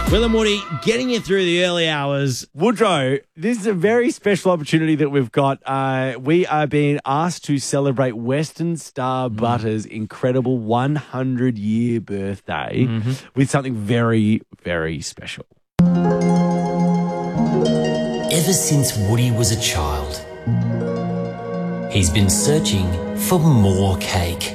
Will and Woody getting you through the early hours. Woodrow, this is a very special opportunity that we've got. We are being asked to celebrate Western Star Butter's incredible 100-year birthday with something very, very special. Ever since Woody was a child, he's been searching for more cake.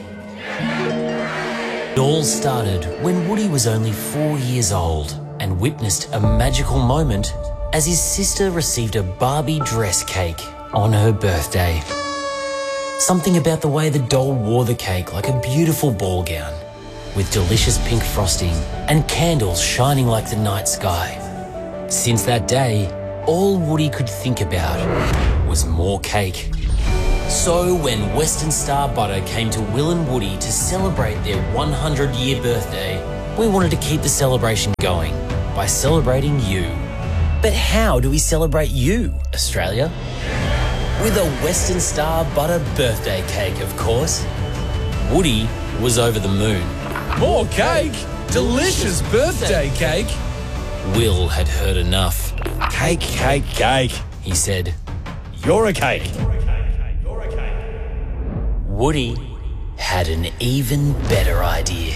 It all started when Woody was only 4 years old and witnessed a magical moment as his sister received a Barbie dress cake on her birthday. Something about the way the doll wore the cake like a beautiful ball gown, with delicious pink frosting and candles shining like the night sky. Since that day, all Woody could think about was more cake. So when Western Star Butter came to Will and Woody to celebrate their 100-year birthday, we wanted to keep the celebration going by celebrating you. But how do we celebrate you, Australia? With a Western Star Butter birthday cake, of course. Woody was over the moon. More cake? Delicious birthday cake? Will had heard enough. Cake, cake, cake. He said, You're a cake. Woody had an even better idea.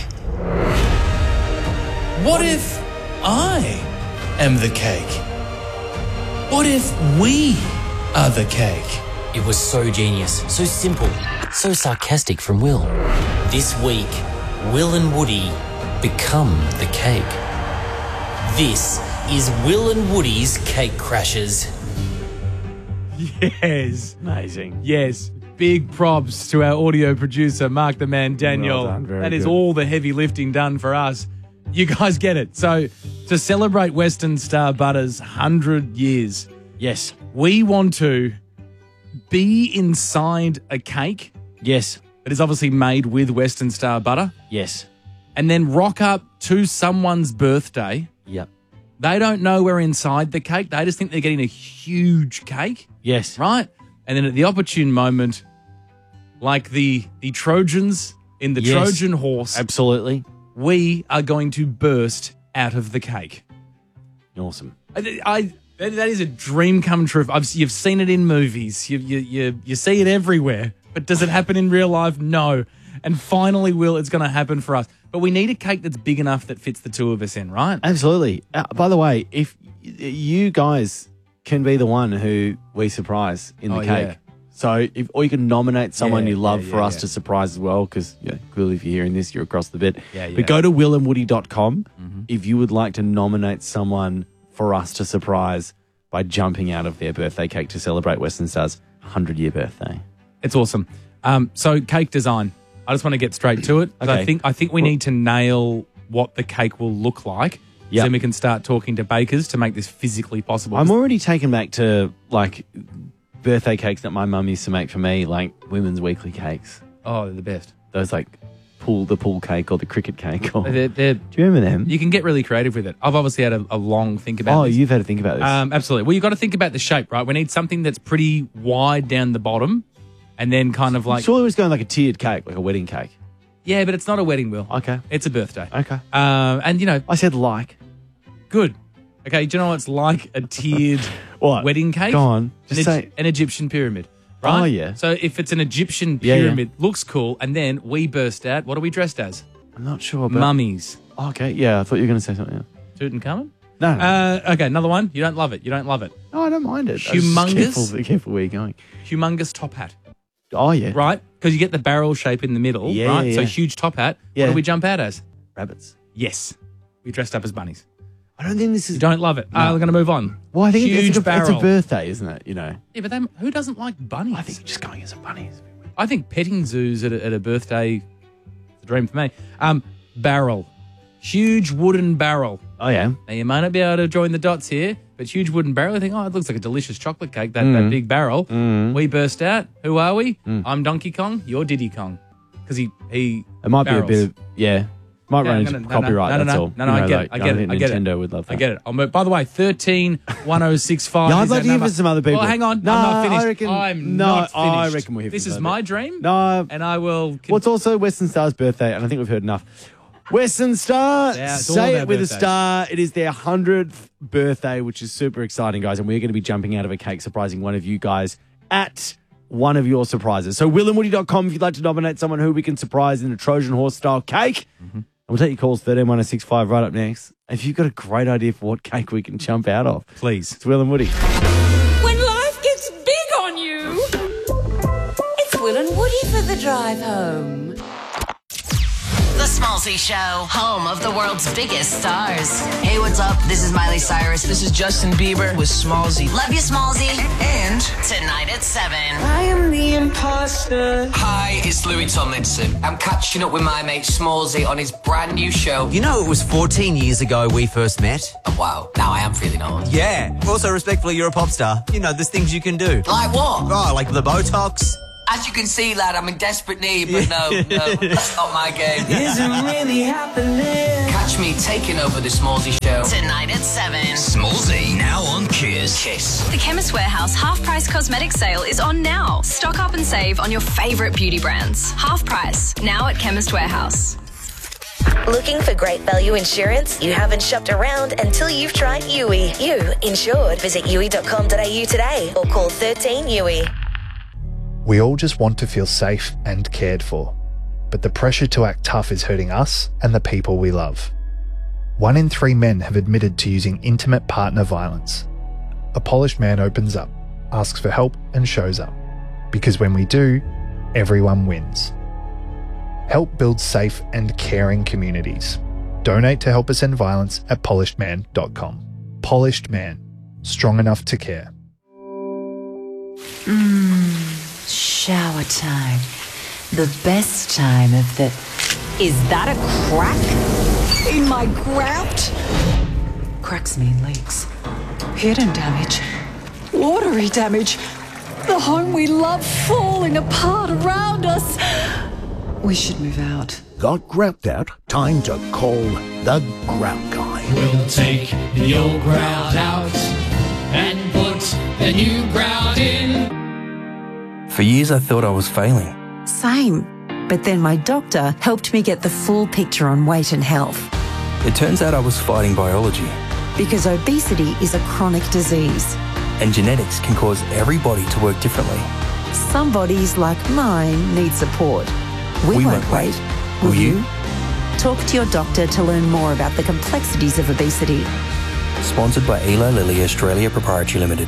What if I am the cake? What if we are the cake? It was so genius, so simple, so sarcastic from Will. This week, Will and Woody become the cake. This is Will and Woody's Cake Crashers. Yes. Amazing. Yes. Big props to our audio producer, Mark the Man Daniel. Well done, very that is good. all the heavy lifting done for us. You guys get it. So, to celebrate Western Star Butter's 100 years, Yes. we want to be inside a cake Yes. that is obviously made with Western Star Butter Yes. and then rock up to someone's birthday. Yep. They don't know we're inside the cake. They just think they're getting a huge cake. Yes. Right? And then at the opportune moment, like the Trojans in the Yes. Trojan horse, Absolutely. we are going to burst out of the cake. Awesome. That is a dream come true. You've seen it in movies. You see it everywhere. But does it happen in real life? No. And finally, Will, it's going to happen for us. But we need a cake that's big enough that fits the two of us in, right? Absolutely. By the way, if you guys can be the one who we surprise in the Oh, cake. yeah. So, or you can nominate someone Yeah, you love yeah, for yeah, us yeah. to surprise as well, because clearly if you're hearing this, you're across the bit. Yeah, yeah. But go to willandwoody.com if you would like to nominate someone for us to surprise by jumping out of their birthday cake to celebrate Western Star's 100-year birthday. It's awesome. So cake design. I just want to get straight to it. Okay. I think we need to nail what the cake will look like. Yep. So then we can start talking to bakers to make this physically possible. I'm already taken back to, like, birthday cakes that my mum used to make for me, like Women's Weekly cakes. Oh, they're the best. Those, like, the pool cake or the cricket cake. Or, They're, do you remember them? you can get really creative with it. I've obviously had a long think about Oh, this. you've had to think about this. Absolutely. Well, you've got to think about the shape, right? We need something that's pretty wide down the bottom and then kind of like... Surely it was going like a tiered cake, like a wedding cake. Yeah, but it's not a wedding, Will. Okay. It's a birthday. Okay. And, you know, I said like. good. Okay, do you know what's like a tiered What? wedding cake? Go on. Just An, say. an Egyptian pyramid, right? Oh, yeah. So if it's an Egyptian Yeah, yeah. pyramid, looks cool, and then we burst out. What are we dressed as? I'm not sure, but. Mummies. Oh, okay. Yeah, I thought you were going to say something else. Tutankhamun? No. Okay, another one. You don't love it. You don't love it. No, I don't mind it. Humongous? Be careful where you're going. Humongous top hat, Oh, yeah. right? Because you get the barrel shape in the middle, Yeah, right? yeah, So yeah. huge top hat. Yeah. What do we jump out as? Rabbits. Yes. We dressed up as bunnies. I don't think this is. You don't love it. We're going to move on. Well, I think huge it's barrel. a birthday, isn't it? You know. Yeah, but who doesn't like bunnies? I think just going as a bunny is. I think petting zoos at a birthday is a dream for me. Barrel. Huge wooden barrel. Oh, yeah. Now, you might not be able to join the dots here, but huge wooden barrel. I think, it looks like a delicious chocolate cake, that big barrel. We burst out. Who are we? I'm Donkey Kong. You're Diddy Kong. Because he It might barrels. be a bit of. Yeah. Might run into copyright, that's all. No, I get it. I get think it. I get it. Nintendo would love that. I get it. By the way, 131065. Yeah, I'd is like our to hear number. from some other people. Well, hang on. No, I'm not finished. I reckon- I'm no, not finished. I reckon we'll hear from This some is other my people. dream. No. And I will. Well, it's also Western Star's birthday, and I think we've heard enough. Western Star, Yeah, it's all say about it with birthdays. a star. It is their 100th birthday, which is super exciting, guys. And we're going to be jumping out of a cake, surprising one of you guys at one of your surprises. So willandwoody.com if you'd like to nominate someone who we can surprise in a Trojan horse style cake. And we'll take your calls 131065 right up next. If you've got a great idea for what cake we can jump out of, Please. it's Will and Woody. When life gets big on you, it's Will and Woody for the drive home. The Smallzy Show, home of the world's biggest stars. Hey, what's up? This is Miley Cyrus. This is Justin Bieber with Smallzy. Love you, Smallzy. And Tonight at 7. I am the imposter. Hi, it's Louis Tomlinson. I'm catching up with my mate Smallzy on his brand new show. You know, it was 14 years ago we first met. Oh, wow, now I am feeling old. Yeah. Also, respectfully, you're a pop star. You know, there's things you can do. Like what? Oh, like the Botox. As you can see, lad, I'm in desperate need, but no, that's not my game. Isn't really happening. Catch me taking over the Smallzy show. Tonight at 7. Smallzy, now on Kiss. Kiss. The Chemist Warehouse half-price cosmetic sale is on now. Stock up and save on your favourite beauty brands. Half price, now at Chemist Warehouse. Looking for great value insurance? You haven't shopped around until you've tried Yui. You insured. Visit yui.com.au today or call 13 Yui. We all just want to feel safe and cared for, but the pressure to act tough is hurting us and the people we love. 1 in 3 men have admitted to using intimate partner violence. A polished man opens up, asks for help and shows up. Because when we do, everyone wins. Help build safe and caring communities. Donate to Help Us End Violence at polishedman.com. Polished Man. Strong enough to care. Shower time. The best time of the... Is that a crack in my grout? Cracks mean leaks. Hidden damage. Watery damage. The home we love falling apart around us. We should move out. Got grout out? Time to call the Grout Guy. We'll take the old grout out and put the new grout in. For years I thought I was failing. Same. But then my doctor helped me get the full picture on weight and health. It turns out I was fighting biology. Because obesity is a chronic disease. And genetics can cause every body to work differently. Some bodies, like mine, need support. We won't wait. Will you? Talk to your doctor to learn more about the complexities of obesity. Sponsored by Eli Lilly Australia Proprietary Limited.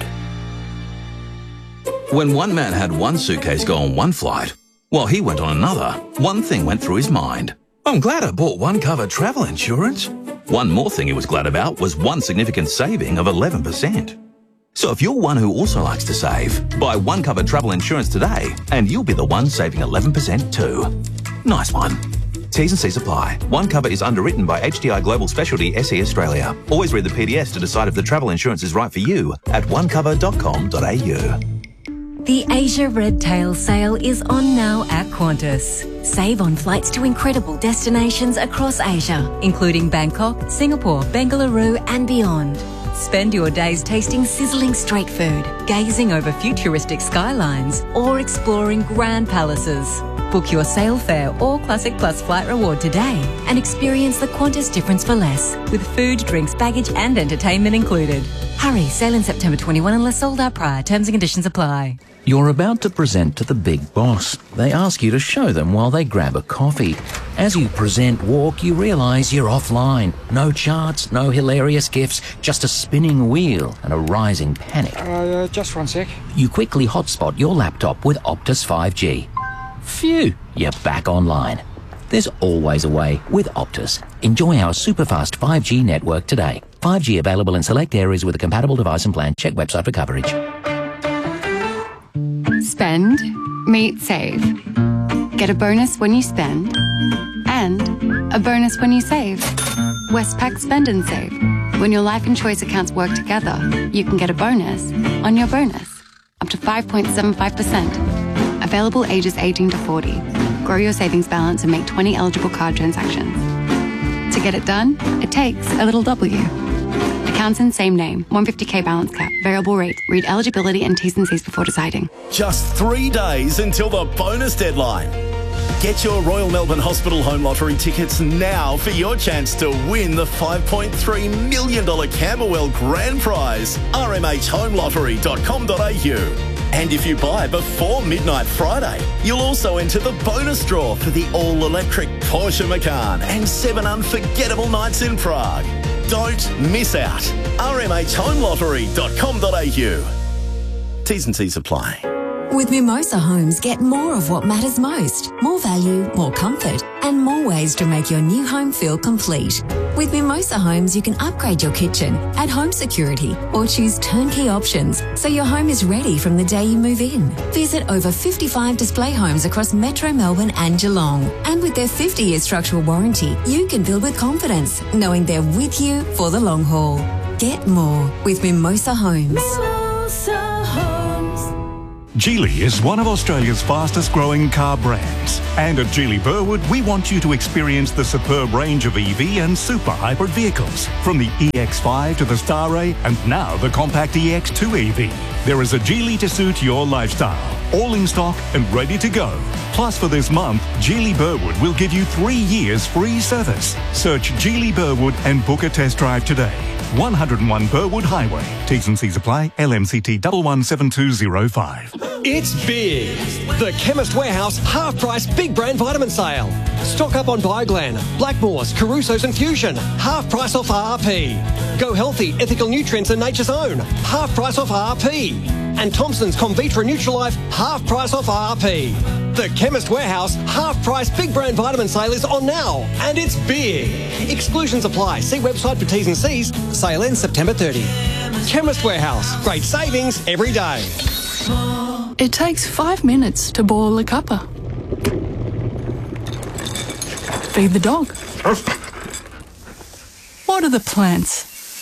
When one man had one suitcase go on one flight, while he went on another, one thing went through his mind. I'm glad I bought one cover travel insurance. One more thing he was glad about was one significant saving of 11%. So if you're one who also likes to save, buy one cover travel insurance today and you'll be the one saving 11% too. Nice one. T's and C's apply. One cover is underwritten by HDI Global Specialty SE Australia. Always read the PDS to decide if the travel insurance is right for you at onecover.com.au. The Asia Red Tail sale is on now at Qantas. Save on flights to incredible destinations across Asia, including Bangkok, Singapore, Bengaluru and beyond. Spend your days tasting sizzling street food, gazing over futuristic skylines, or exploring grand palaces. Book your sail fare or Classic Plus flight reward today and experience the Qantas difference for less, with food, drinks, baggage and entertainment included. Hurry, sail in September 21 unless sold out prior. Terms and conditions apply. You're about to present to the big boss. They ask you to show them while they grab a coffee. As you present walk, you realise you're offline. No charts, no hilarious gifs, just a spinning wheel and a rising panic. Just 1 sec. You quickly hotspot your laptop with Optus 5G. Phew, you're back online. There's always a way with Optus. Enjoy our super fast 5G network today. 5G available in select areas with a compatible device and plan. Check website for coverage. Spend, meet, save. Get a bonus when you spend and a bonus when you save. Westpac Spend and Save. When your life and choice accounts work together, you can get a bonus on your bonus. Up to 5.75%. Available ages 18 to 40. Grow your savings balance and make 20 eligible card transactions. To get it done, it takes a little W. Accounts in same name. 150k balance cap. Variable rate. Read eligibility and T's and C's before deciding. Just 3 days until the bonus deadline. Get your Royal Melbourne Hospital Home Lottery tickets now for your chance to win the $5.3 million Camberwell Grand Prize. rmhhomelottery.com.au. And if you buy before midnight Friday, you'll also enter the bonus draw for the all-electric Porsche Macan and 7 unforgettable nights in Prague. Don't miss out. rmhhomelottery.com.au. T's and C's apply. With Mimosa Homes, get more of what matters most. More value, more comfort, and more ways to make your new home feel complete. With Mimosa Homes, you can upgrade your kitchen, add home security, or choose turnkey options so your home is ready from the day you move in. Visit over 55 display homes across Metro Melbourne and Geelong. And with their 50-year structural warranty, you can build with confidence, knowing they're with you for the long haul. Get more with Mimosa Homes. Mimosa Homes. Geely is one of Australia's fastest growing car brands. And at Geely Burwood, we want you to experience the superb range of EV and super hybrid vehicles. From the EX5 to the Starray and now the compact EX2 EV. There is a Geely to suit your lifestyle. All in stock and ready to go. Plus for this month, Geely Burwood will give you 3 years free service. Search Geely Burwood and book a test drive today. 101 Burwood Highway. T's and C's apply. LMCT 117205. It's big. The Chemist Warehouse half-price big brand vitamin sale. Stock up on Bioglan, Blackmores, Caruso's and Fusion. Half price off RRP. Go Healthy, Ethical Nutrients and Nature's Own. Half price off RRP. And Thompson's Convitra Nutrilife, half price off RRP. The Chemist Warehouse half-price big brand vitamin sale is on now, and it's big. Exclusions apply. See website for T's and C's. Sale ends September 30. Chemist Warehouse. Great savings every day. It takes 5 minutes to boil a cuppa. Feed the dog. Water the plants.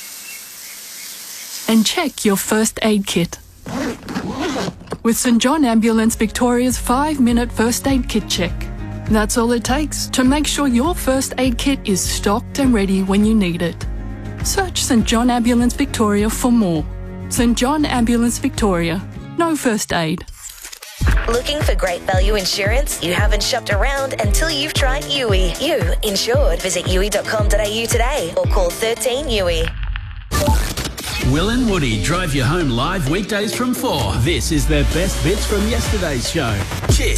And check your first aid kit. With St John Ambulance Victoria's 5-minute first aid kit check. That's all it takes to make sure your first aid kit is stocked and ready when you need it. Search St John Ambulance Victoria for more. St John Ambulance Victoria. No first aid. Looking for great value insurance? You haven't shopped around until you've tried Yui. You insured. Visit yui.com.au today or call 13 Yui. Will and Woody drive you home live weekdays from 4. This is their best bits from yesterday's show. Cheers.